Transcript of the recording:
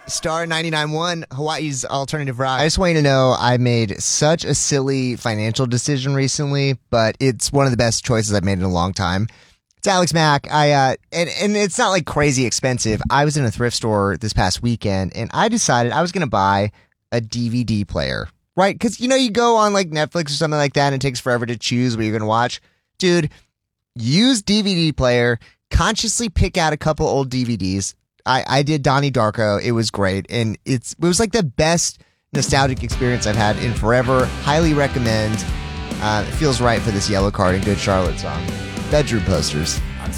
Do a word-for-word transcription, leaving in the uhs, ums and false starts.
Star ninety-nine point one, Hawaii's alternative rock. I just want you to know I made such a silly financial decision recently, but it's one of the best choices I've made in a long time. It's Alex Mack. I uh, and, and it's not like crazy expensive. I was in a thrift store this past weekend, and I decided I was going to buy a D V D player, right? Because, you know, you go on like Netflix or something like that, and it takes forever to choose what you're going to watch. Dude, use D V D player, consciously pick out a couple old D V Ds. I, I did Donnie Darko. It was great. And it's it was like the best nostalgic experience I've had in forever. Highly recommend. Uh, it feels right for this Yellow Card and Good Charlotte song. Bedroom posters.